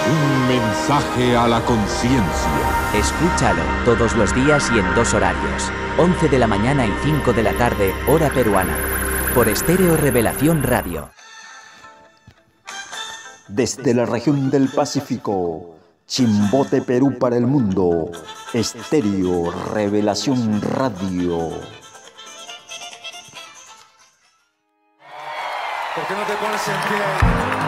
Un mensaje a la conciencia. Escúchalo todos los días y en 2 horarios. 11 de la mañana y 5 de la tarde, hora peruana. Por Estéreo Revelación Radio. Desde la región del Pacífico, Chimbote, Perú para el mundo, Estéreo Revelación Radio. ¿Por qué no te pones en pie?